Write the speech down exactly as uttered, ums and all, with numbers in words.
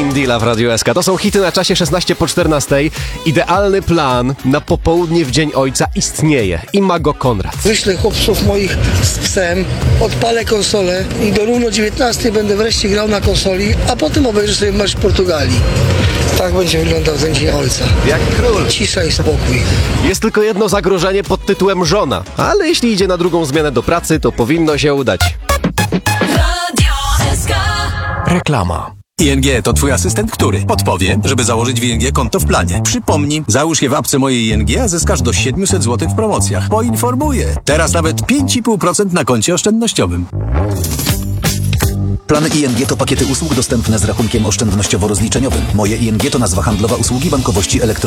Dilla w Radiu S K. To są hity na czasie szesnaście po czternastej. Idealny plan na popołudnie w Dzień Ojca istnieje i ma go Konrad. Wyślę chłopców moich z psem, odpalę konsolę i do równo dziewiętnastej będę wreszcie grał na konsoli, a potem obejrzę sobie mecz Portugalii. Tak będzie wyglądał ten Dzień Ojca. Jak król. Cisza i spokój. Jest tylko jedno zagrożenie pod tytułem żona, ale jeśli idzie na drugą zmianę do pracy, to powinno się udać. Radio S K. Reklama. I N G to twój asystent, który podpowie, żeby założyć w I N G konto w planie. Przypomni, załóż je w apce mojej I N G, a zyskasz do siedemset złotych w promocjach. Poinformuję. Teraz nawet pięć i pół procent na koncie oszczędnościowym. Plany I N G to pakiety usług dostępne z rachunkiem oszczędnościowo-rozliczeniowym. Moje I N G to nazwa handlowa usługi bankowości elektronicznej.